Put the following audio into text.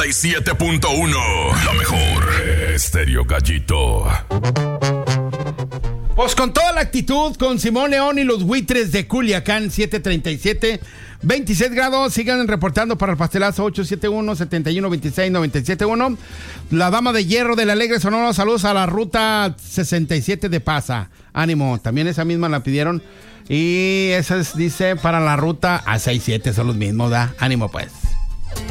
97.1. La mejor. Estéreo Gallito. Pues con toda la actitud, con Simón León y los Buitres de Culiacán, 737, 26 grados. Sigan reportando para el pastelazo 871-7126-971. La dama de hierro del Alegre Sonora, saludos a la ruta 67 de Pasa. Ánimo, también esa misma la pidieron. Y esa es, dice, para la ruta A67, son los mismos, ¿da? Ánimo pues.